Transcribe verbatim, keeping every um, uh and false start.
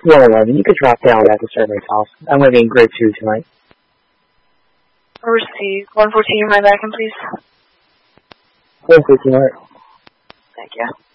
one eleven. You could drop down at the server's house. I'm going to be in grid two tonight. Received. one fourteen, you mind back in, please? one fourteen, alright. Thank you.